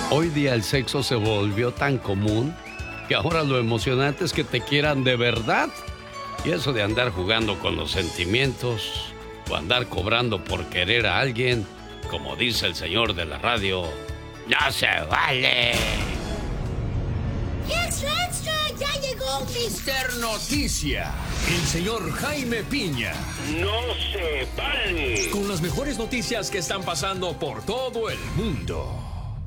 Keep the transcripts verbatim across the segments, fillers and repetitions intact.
Hoy día el sexo se volvió tan común que ahora lo emocionante es que te quieran de verdad. Y eso de andar jugando con los sentimientos o andar cobrando por querer a alguien, como dice el señor de la radio, ¡no se vale! ¡Extra, extra! ¡Ya llegó mister Noticia! El señor Jaime Piña. ¡No se vale! Con las mejores noticias que están pasando por todo el mundo.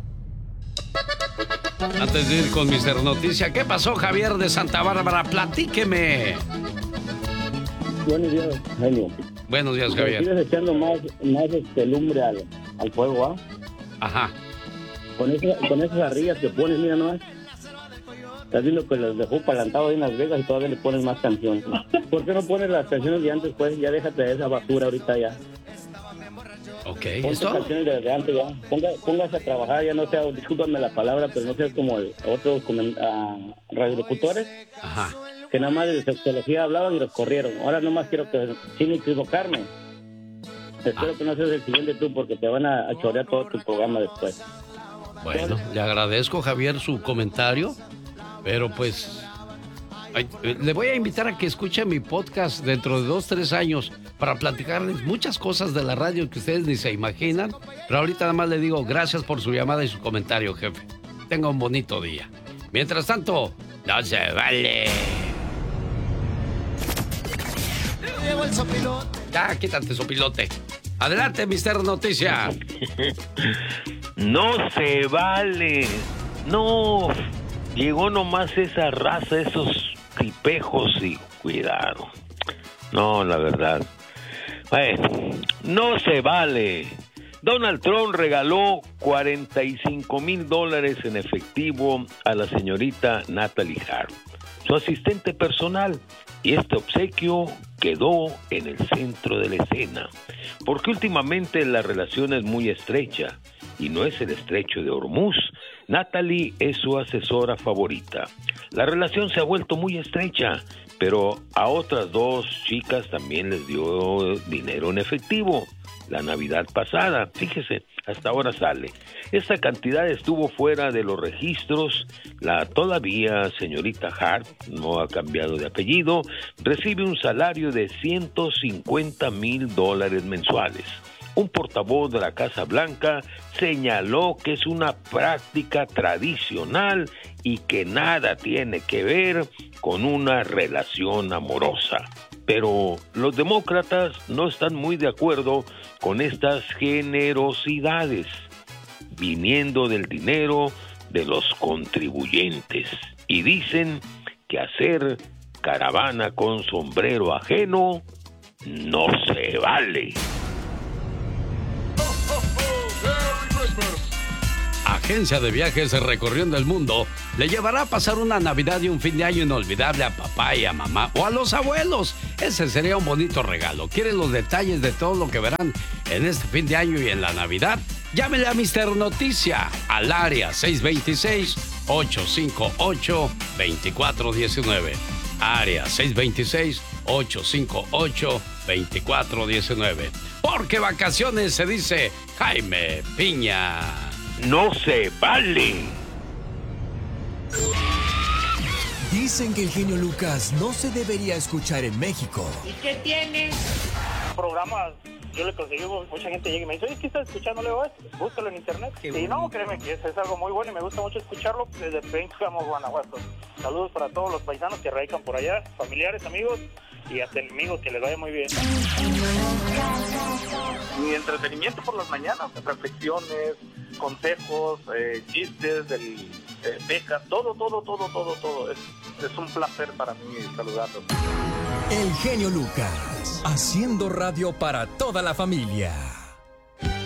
Antes de ir con mister Noticia, ¿qué pasó, Javier de Santa Bárbara? Platíqueme. Buenos días, genio. Buenos días, Javier. Sigues echando más, más este lumbre al, al fuego, ¿ah? Ajá. Con, esa, con esas arrillas que pones, mira nomás. Estás viendo que los dejó palantado ahí en Las Vegas y todavía le pones más canciones. ¿Por qué no pones las canciones de antes, pues? Ya déjate de esa basura ahorita ya. Ok, Ponte ¿esto? canciones de, de antes ya. Ponga, póngase a trabajar, ya no sea, discúlpame la palabra, pero no seas como el, otros uh, radiolocutores. Ajá. Que nada más de sexología hablaban y los corrieron. Ahora nomás quiero que, sin equivocarme, espero ah. que no seas el siguiente tú, porque te van a, a chorear todo tu programa después. Bueno, le agradezco, Javier, su comentario, pero pues ay, le voy a invitar a que escuche mi podcast dentro de dos, tres años para platicarles muchas cosas de la radio que ustedes ni se imaginan, pero ahorita nada más le digo gracias por su llamada y su comentario, jefe. Tenga un bonito día. Mientras tanto, no se vale. Llevo el sopilote. Ya, quítate, sopilote. Adelante, mister Noticia. No se vale. No. Llegó nomás esa raza, esos tipejos y cuidado. No, la verdad. Bueno, no se vale. Donald Trump regaló cuarenta y cinco mil dólares en efectivo a la señorita Natalie Hart, su asistente personal, y este obsequio quedó en el centro de la escena, porque últimamente la relación es muy estrecha, y no es el estrecho de Hormuz. Natalie es su asesora favorita. La relación se ha vuelto muy estrecha, pero a otras dos chicas también les dio dinero en efectivo. La Navidad pasada, fíjese, hasta ahora sale. Esta cantidad estuvo fuera de los registros. La todavía señorita Hart, no ha cambiado de apellido, recibe un salario de ciento cincuenta mil dólares mensuales. Un portavoz de la Casa Blanca señaló que es una práctica tradicional y que nada tiene que ver con una relación amorosa. Pero los demócratas no están muy de acuerdo con estas generosidades, viniendo del dinero de los contribuyentes, y dicen que hacer caravana con sombrero ajeno no se vale. Agencia de Viajes Recorriendo el Mundo le llevará a pasar una Navidad y un fin de año inolvidable a papá y a mamá o a los abuelos. Ese sería un bonito regalo. ¿Quieren los detalles de todo lo que verán en este fin de año y en la Navidad? Llámele a mister Noticia al área seis dos seis, ocho cinco ocho, dos cuatro uno nueve. Área seis dos seis, ocho cinco ocho, dos cuatro uno nueve. Porque vacaciones se dice Jaime Piña. No se vale. Dicen que el genio Lucas no se debería escuchar en México. ¿Y qué tiene? Programas, yo le conseguí, mucha gente llega y me dice, oye, ¿qué estás escuchando? Le digo, búscalo en internet. Y bueno. No, créeme que es, es algo muy bueno y me gusta mucho escucharlo desde Pénjamo, Guanajuato. Saludos para todos los paisanos que radican por allá, familiares, amigos y hasta enemigos, que les vaya muy bien. Mi entretenimiento por las mañanas, reflexiones, consejos, eh, chistes, del, eh, becas, todo, todo, todo, todo, todo. Es, es un placer para mí saludarlos. El genio Lucas, haciendo radio para toda la familia.